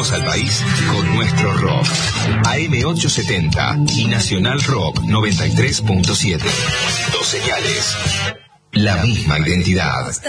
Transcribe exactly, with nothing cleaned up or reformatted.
Conectamos al país con nuestro rock. A M ochocientos setenta y Nacional Rock noventa y tres punto siete. Dos señales. La misma identidad.